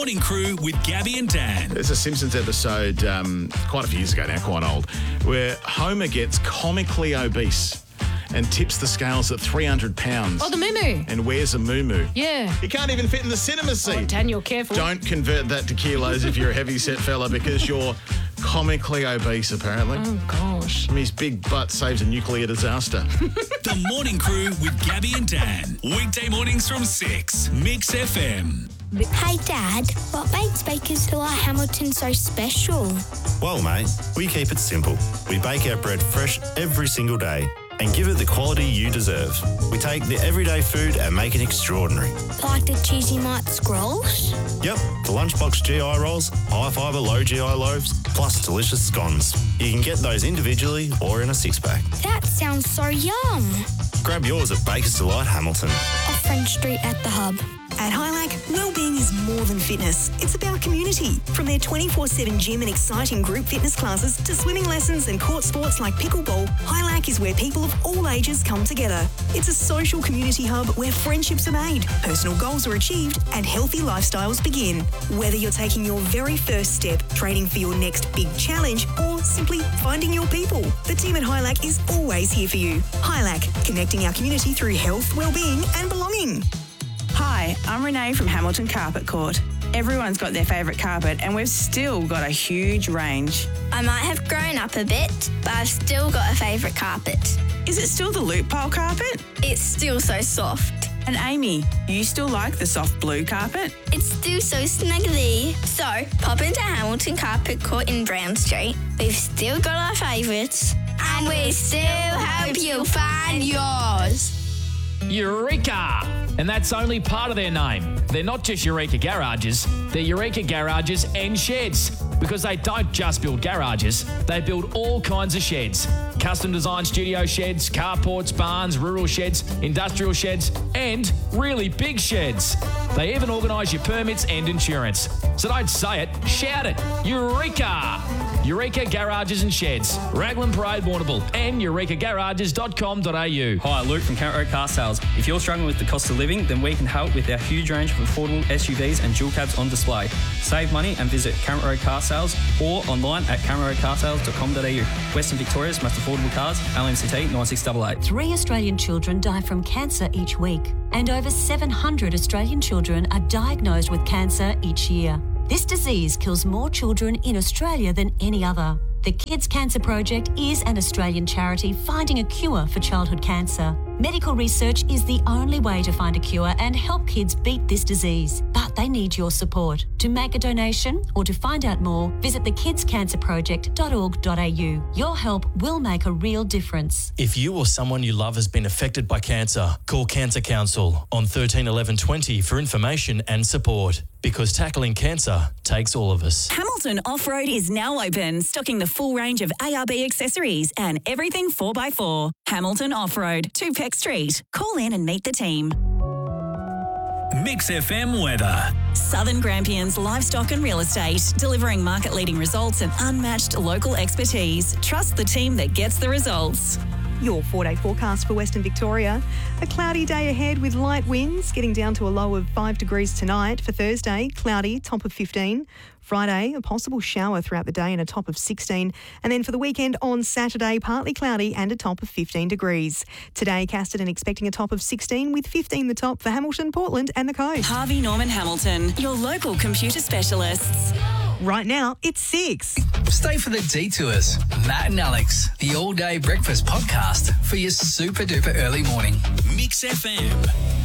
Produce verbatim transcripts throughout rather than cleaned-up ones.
Morning Crew with Gabby and Dan. There's a Simpsons episode um, quite a few years ago now, quite old, where Homer gets comically obese and tips the scales at three hundred pounds. Oh, the moo-moo. And wears a moo-moo. Yeah. He can't even fit in the cinema seat. Oh, Daniel, careful. Don't convert that to kilos if you're a heavy-set fella because you're comically obese, apparently. Oh, gosh. I mean, his big butt saves a nuclear disaster. The Morning Crew with Gabby and Dan. Weekday mornings from six. Mix F M. Hey Dad, what makes Bakers Hill Hamilton so special? Well, mate, we keep it simple. We bake our bread fresh every single day and give it the quality you deserve. We take the everyday food and make it extraordinary. Like the cheesy mite scrolls? Yep, the lunchbox G I rolls, high fibre, low G I loaves, plus delicious scones. You can get those individually or in a six-pack. That sounds so yum. Grab yours at Bakers Delight Hamilton. Off French Street at the Hub. At Highlight, wellbeing is more than fitness. It's about community. From their twenty-four seven gym and exciting group fitness classes to swimming lessons and court sports like pickleball, Highlight is where people of all ages come together. It's a social community hub where friendships are made, personal goals are achieved, and healthy lifestyles begin. Whether you're taking your very first step, training for your next big challenge, or simply finding your people, the team at Highlight is always here for you. Highlight, connecting our community through health, wellbeing, and belonging. Hi, I'm Renee from Hamilton Carpet Court. Everyone's got their favourite carpet and we've still got a huge range. I might have grown up a bit, but I've still got a favourite carpet. Is it still the loop pile carpet? It's still so soft. And Amy, you still like the soft blue carpet? It's still so snuggly. So, pop into Hamilton Carpet Court in Brown Street. We've still got our favourites. And we still hope you'll find yours. Eureka! And that's only part of their name. They're not just Eureka Garages, they're Eureka Garages and Sheds. Because they don't just build garages, they build all kinds of sheds. Custom designed studio sheds, carports, barns, rural sheds, industrial sheds, and really big sheds. They even organise your permits and insurance. So don't say it, shout it. Eureka! Eureka Garages and Sheds, Raglan Parade, Warrnambool, and eureka garages dot com dot a u. Hi, Luke from Carrot Road Car Sales. If you're struggling with the cost of living, then we can help with our huge range of affordable S U Vs and dual cabs on display. Save money and visit Carrot Road Car Sales or online at carrot road car sales dot com dot a u. Western Victoria's most affordable cars, L M C T nine six eight eight. Three Australian children die from cancer each week, and over seven hundred Australian children are diagnosed with cancer each year. This disease kills more children in Australia than any other. The Kids Cancer Project is an Australian charity finding a cure for childhood cancer. Medical research is the only way to find a cure and help kids beat this disease. But they need your support. To make a donation or to find out more, visit the kids cancer project dot org dot a u. Your help will make a real difference. If you or someone you love has been affected by cancer, call Cancer Council on thirteen eleven twenty for information and support. Because tackling cancer takes all of us. Hamilton Off-Road is now open, stocking the full range of A R B accessories and everything four by four. Hamilton Off-Road, two Peck Street. Call in and meet the team. Mix F M weather. Southern Grampians Livestock and Real Estate, delivering market-leading results and unmatched local expertise. Trust the team that gets the results. Your four-day forecast for Western Victoria. A cloudy day ahead with light winds, getting down to a low of five degrees tonight. For Thursday, cloudy, top of fifteen. Friday, a possible shower throughout the day and a top of sixteen. And then for the weekend on Saturday, partly cloudy and a top of fifteen degrees. Today, Casterton expecting a top of sixteen with fifteen the top for Hamilton, Portland and the coast. Harvey Norman Hamilton, your local computer specialists. Right now, it's six. Stay for the detours. Matt and Alex, the all-day breakfast podcast for your super-duper early morning. Mix F M.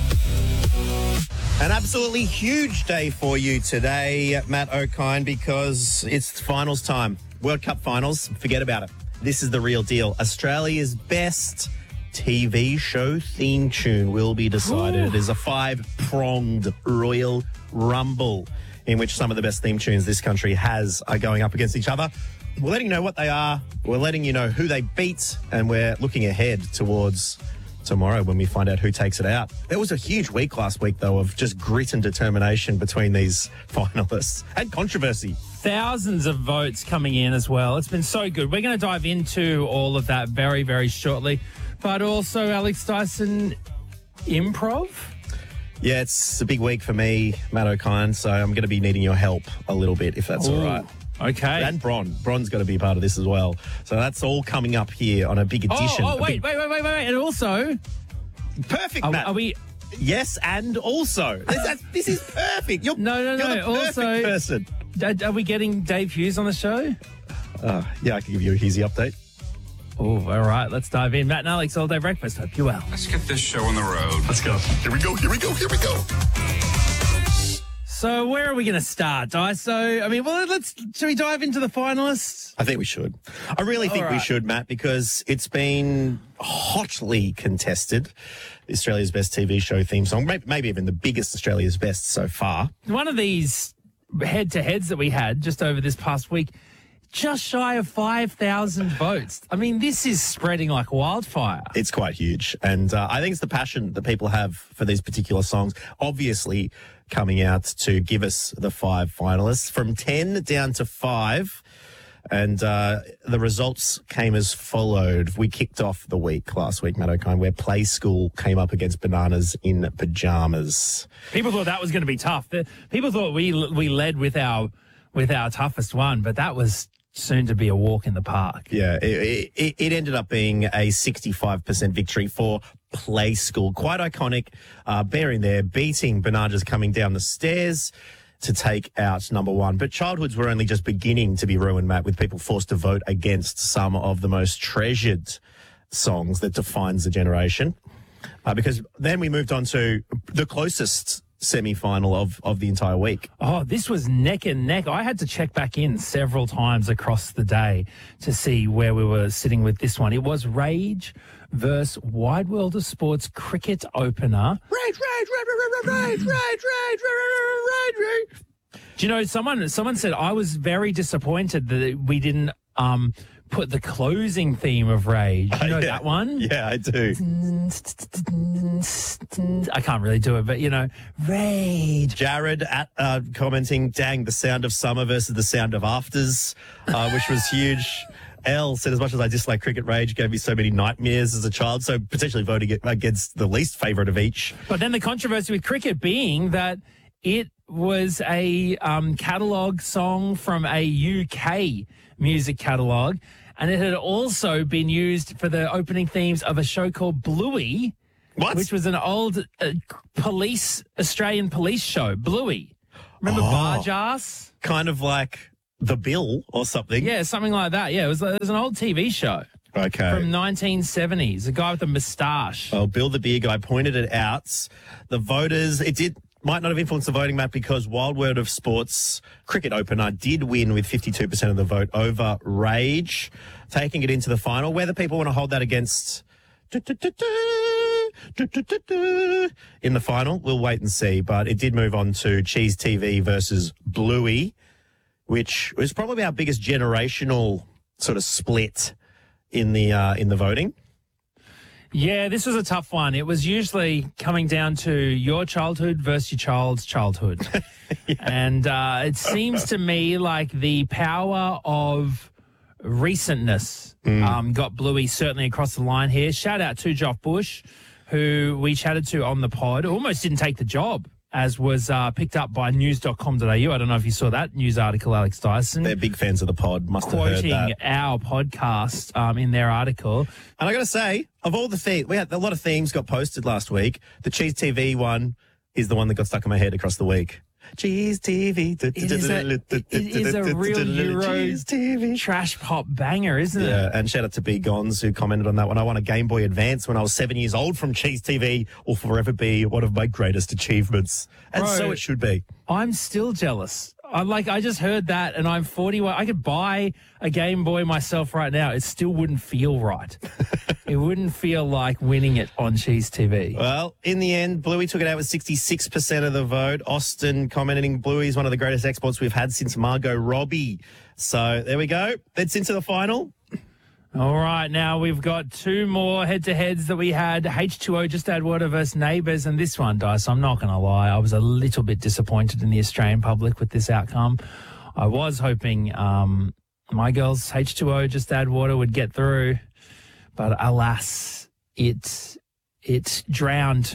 An absolutely huge day for you today, Matt O'Kine, because it's finals time. World Cup finals, forget about it. This is the real deal. Australia's best T V show theme tune will be decided. Ooh. It is a five-pronged Royal Rumble in which some of the best theme tunes this country has are going up against each other. We're letting you know what they are, we're letting you know who they beat, and we're looking ahead towards tomorrow when we find out who takes it out. There was a huge week last week, though, of just grit and determination between these finalists and controversy. Thousands of votes coming in as well. It's been so good. We're going to dive into all of that very, very shortly. But also, Alex Dyson, improv? Yeah, it's a big week for me, Matt O'Kine, so I'm going to be needing your help a little bit, if that's Ooh, all right. Okay. And Bron. Bron's got to be part of this as well. So that's all coming up here on a big edition. Oh, oh A wait, big- wait, wait, wait, wait. And also... Perfect, are, Matt. Are we... Yes, and also. This, that's- this is perfect. You're, No, no, you're no. the perfect Also, person. Are, are we getting Dave Hughes on the show? Uh, yeah, I can give you a Husey update. Oh, all right. Let's dive in. Matt and Alex, All Day Breakfast. Hope you're well. Let's get this show on the road. Let's go. Here we go. Here we go. Here we go. So where are we going to start, Di? So, I mean, well, let's, shall we dive into the finalists? I think we should. I really think All we right. should, Matt, because it's been hotly contested. Australia's best T V show theme song, maybe, maybe even the biggest Australia's best so far. One of these head-to-heads that we had just over this past week, just shy of five thousand votes. I mean, this is spreading like wildfire. It's quite huge. And uh, I think it's the passion that people have for these particular songs. Obviously, coming out to give us the five finalists from ten down to five. And uh, the results came as followed. We kicked off the week last week, Matt O'Kine, where Play School came up against Bananas in Pajamas. People thought that was going to be tough. The- People thought we we led with our with our toughest one, but that was soon to be a walk in the park. Yeah, it, it, it ended up being a sixty-five percent victory for Play School. Quite iconic. Uh, bearing there, beating Bananas coming down the stairs to take out number one. But childhoods were only just beginning to be ruined, Matt, with people forced to vote against some of the most treasured songs that defines the generation. Uh, because then we moved on to the closest semi-final of, of the entire week. Oh, this was neck and neck. I had to check back in several times across the day to see where we were sitting with this one. It was Rage versus Wide World of Sports cricket opener. Rage, rage, rage, rage, rage, rage, rage, rage, rage. Do you know, someone someone said I was very disappointed that we didn't um, put the closing theme of Rage. You know yeah. that one? Yeah, I do. I can't really do it, but, you know, Rage. Jared at, uh, commenting, dang, the sound of summer versus the sound of afters, uh, which was huge. Elle said, as much as I dislike cricket, Rage gave me so many nightmares as a child, so potentially voting against the least favourite of each. But then the controversy with cricket being that it was a um, catalogue song from a U K music catalogue, and it had also been used for the opening themes of a show called Bluey, what? which was an old uh, police, Australian police show, Bluey. Remember Oh. Barge Ass? Kind of like The Bill or something. Yeah, something like that. Yeah, it was, it was an old T V show. Okay. From nineteen seventies, a guy with a moustache. Well, Bill the Beer Guy pointed it out. The voters, it did might not have influenced the voting, Matt, because Wild World of Sports cricket opener did win with fifty-two percent of the vote over Rage, taking it into the final. Whether people want to hold that against in the final, we'll wait and see. But it did move on to Cheese T V versus Bluey, which was probably our biggest generational sort of split in the uh, in the voting. Yeah, this was a tough one. It was usually coming down to your childhood versus your child's childhood. yeah. And uh, it seems to me like the power of recentness mm. um, got Bluey certainly across the line here. Shout out to Joff Bush, who we chatted to on the pod. Almost didn't take the job, as was uh, picked up by news dot com dot a u. I don't know if you saw that news article, Alex Dyson. They're big fans of the pod, must have heard quoting that. our podcast um, in their article. And I got to say, of all the themes, we had a lot of themes got posted last week. The Cheese T V one is the one that got stuck in my head across the week. Cheese T V. It is a, it is a real Euro trash pop banger, isn't it? Yeah, and shout out to B. Gons who commented on that one. I won a Game Boy Advance when I was seven years old from Cheese T V. Will forever be one of my greatest achievements. And Bro, so it should be. I'm still jealous. I like. I just heard that, and I'm forty-one. I could buy a Game Boy myself right now. It still wouldn't feel right. It wouldn't feel like winning it on Cheese T V. Well, in the end, Bluey took it out with sixty-six percent of the vote. Austin commenting, Bluey is one of the greatest exports we've had since Margot Robbie. So there we go. That's into the final. All right, now we've got two more head-to-heads that we had. H two O Just Add Water versus Neighbours, and this one, Dice, I'm not going to lie, I was a little bit disappointed in the Australian public with this outcome. I was hoping um, my girls, H two O Just Add Water, would get through, but alas, it it drowned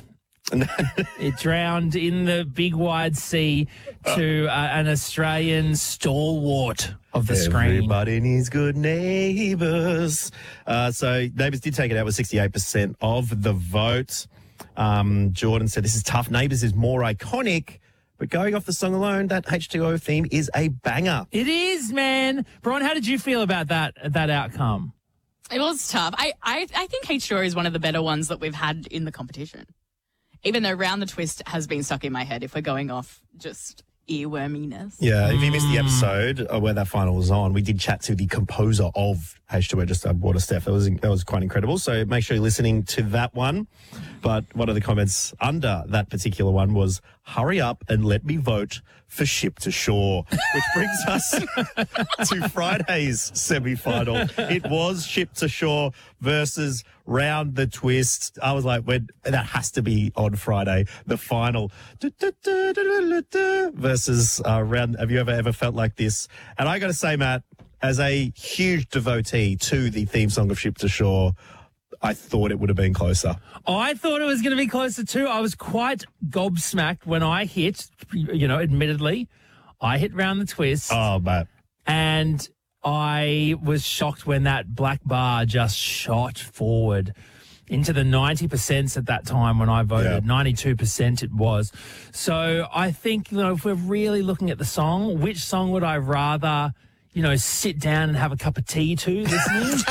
It drowned in the big wide sea to uh, an Australian stalwart of the screen. Everybody needs good neighbours. Uh, so Neighbours did take it out with sixty-eight percent of the vote. Um, Jordan said this is tough. Neighbours is more iconic, but going off the song alone, that H two O theme is a banger. It is, man. Brian, how did you feel about that that outcome? It was tough. I, I, I think H two O is one of the better ones that we've had in the competition. Even though Round the Twist has been stuck in my head if we're going off just earworminess. Yeah, if you missed the episode uh, where that final was on, we did chat to the composer of H two O, just uh, Water Steph. That was, that was quite incredible. So make sure you're listening to that one. But one of the comments under that particular one was, hurry up and let me vote for Ship to Shore, which brings us to Friday's semi-final. It was Ship to Shore versus Round the Twist. I was like, when, that has to be on Friday, the final. Versus uh, Round. Have you ever, ever felt like this? And I got to say, Matt, as a huge devotee to the theme song of Ship to Shore, I thought it would have been closer. I thought it was going to be closer too. I was quite gobsmacked when I hit, you know, admittedly, I hit Round the Twist. Oh, Matt. And I was shocked when that black bar just shot forward into the ninety percent at that time when I voted. Yeah. ninety-two percent it was. So I think, you know, if we're really looking at the song, which song would I rather, you know, sit down and have a cup of tea to listening?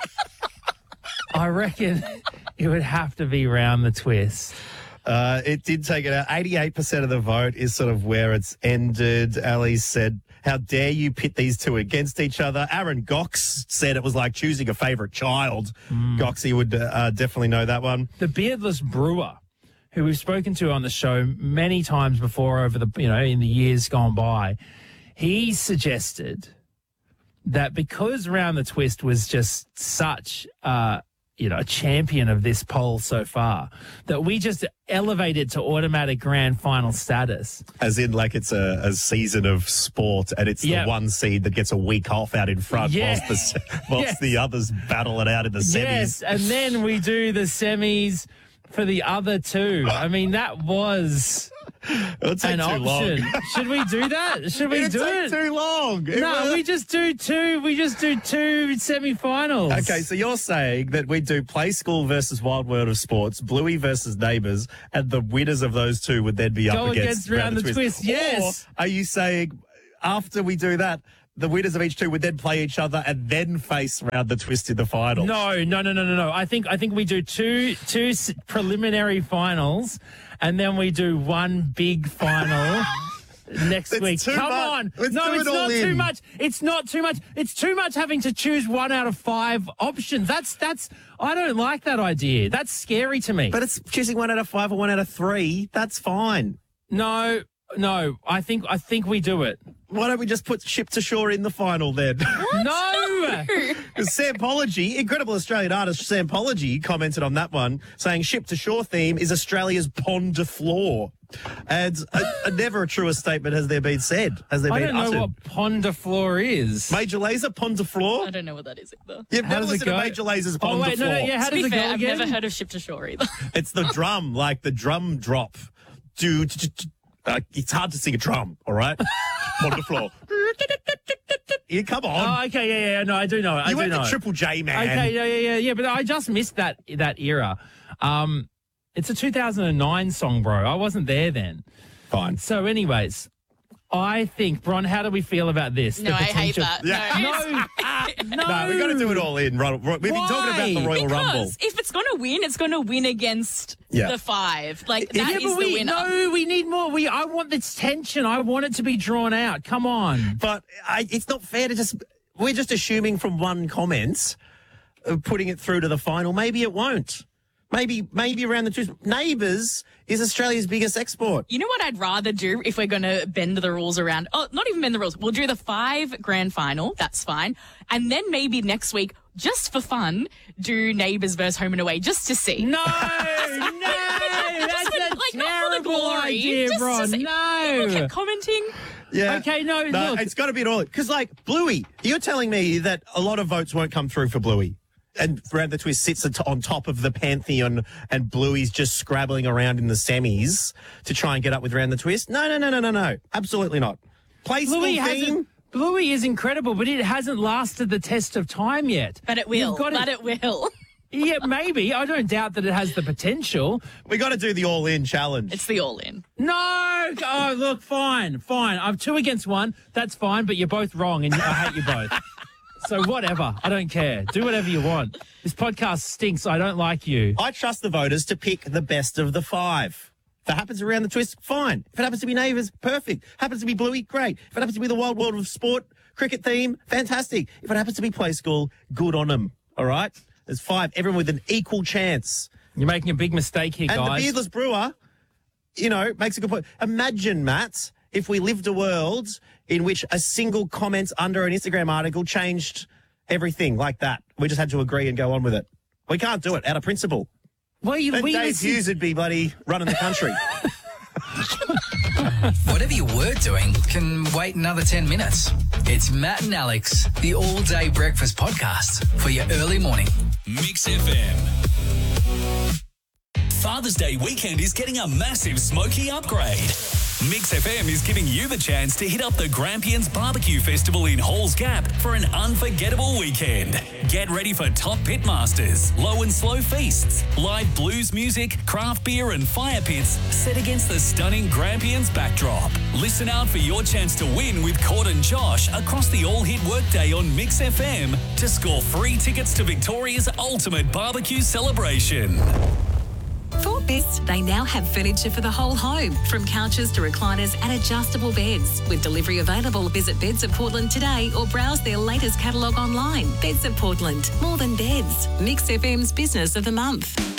I reckon it would have to be Round the Twist. Uh, it did take it out. eighty-eight percent of the vote is sort of where it's ended. Ali said, how dare you pit these two against each other? Aaron Gox said it was like choosing a favourite child. Mm. Goxie would uh, definitely know that one. The Beardless Brewer, who we've spoken to on the show many times before over the, you know, in the years gone by, he suggested that because Round the Twist was just such uh you know, a champion of this poll so far, that we just elevate it to automatic grand final status. As in, like, it's a, a season of sport and it's Yep. the one seed that gets a week off out in front Yeah. whilst, the, whilst Yes. the others battle it out in the semis. Yes, and then we do the semis for the other two. I mean, that was It'll take an too option. long. Should we do that? Should we It'll do take it? too long. It No, will- we just do two. We just do two semi-finals. Okay, so you're saying that we do Play School versus Wild World of Sports, Bluey versus Neighbours, and the winners of those two would then be Go up against, against Round the Twist, yes. Or are you saying after we do that, the winners of each two would then play each other and then face Round the Twist in the final? No, no, no, no, no, no. I think I think we do two two s- preliminary finals, and then we do one big final next It's week. too Come much. on, Let's no, do it it's all not in. too much. It's not too much. It's too much having to choose one out of five options. That's that's. I don't like that idea. That's scary to me. But it's choosing one out of five or one out of three. That's fine. No, no. I think I think we do it. Why don't we just put Ship to Shore in the final then? No. Because Sampology, incredible Australian artist Sampology, commented on that one, saying Ship to Shore theme is Australia's Pond de Floor. And a, a never a truer statement has there been said. Has there I been don't know uttered. what Pond de Floor is. Major Lazer, Pond de Floor? I don't know what that is either. You've How never does it listened to go? Major Lazer's Oh, Pond wait, de no, Floor. no, yeah, how To does be it fair, go I've again? never heard of Ship to Shore either. It's the drum, like the drum drop. Dude, uh, it's hard to sing a drum, all right? Pond de Floor. Yeah, come on. Oh, okay, yeah, yeah, no, I do know. I you do went know. to Triple J, man. Okay, yeah, yeah, yeah, yeah, but I just missed that that era. Um, it's a two thousand nine song, bro. I wasn't there then. Fine. So, anyways, I think, Bron, how do we feel about this? No, The I hate potential- that. Yeah. No, no, No, we got to do it all in. Ro- Ro- We've been talking about the Why? Royal Rumble. Because if it's going to win, it's going to win against Yeah. the five. Like, Yeah, that but is the we, winner. no, we need more. We, I want this tension. I want it to be drawn out. Come on. But I, it's not fair to just... We're just assuming from one comment, uh, putting it through to the final. Maybe it won't. Maybe maybe around the two... Neighbours is Australia's biggest export. You know what I'd rather do if we're going to bend the rules around? Oh, not even bend the rules. We'll do the five grand final. That's fine. And then maybe next week, just for fun, do Neighbours versus Home and Away just to see. No, no, that's for- a like, not for the terrible glory, idea, just to Bron. see- No. People kept commenting. Yeah. Okay, no, No, look. it's got to be an all... Because, like, Bluey, you're telling me that a lot of votes won't come through for Bluey. And Brad the Twist sits at- on top of the Pantheon and Bluey's just scrabbling around in the semis to try and get up with Round the Twist. No, no, no, no, no, no. Absolutely not. Play school Bluey theme. hasn't. Bluey is incredible, but it hasn't lasted the test of time yet. But it will. You've got But it will. Yeah, maybe. I don't doubt that it has the potential. We got to do the all-in challenge. It's the all-in. No! Oh, look, fine, fine. I'm two against one. That's fine, but you're both wrong, and I hate you both. So whatever. I don't care. Do whatever you want. This podcast stinks. I don't like you. I trust the voters to pick the best of the five. If it happens to Round the Twist, fine. If it happens to be Neighbours, perfect. Happens to be Bluey, great. If it happens to be the Wild World of Sport, cricket theme, fantastic. If it happens to be Play School, good on them. All right? There's five. Everyone with an equal chance. You're making a big mistake here, and guys. And the Beardless Brewer, you know, makes a good point. Imagine, Matt, if we lived a world in which a single comment under an Instagram article changed everything like that. We just had to agree and go on with it. We can't do it out of principle. Well, you, then we Dave listen- Hughes would be bloody running the country. Whatever you were doing can wait another ten minutes. It's Matt and Alex, the all-day breakfast podcast for your early morning. Mix F M. Father's Day weekend is getting a massive smoky upgrade. Mix F M is giving you the chance to hit up the Grampians Barbecue Festival in Halls Gap for an unforgettable weekend. Get ready for top pitmasters, low and slow feasts, live blues music, craft beer and fire pits set against the stunning Grampians backdrop. Listen out for your chance to win with Cord and Josh across the all-hit workday on Mix F M to score free tickets to Victoria's ultimate barbecue celebration. For Best, they now have furniture for the whole home, from couches to recliners and adjustable beds. With delivery available, visit Beds of Portland today or browse their latest catalogue online. Beds of Portland, more than beds. Mix F M's Business of the Month.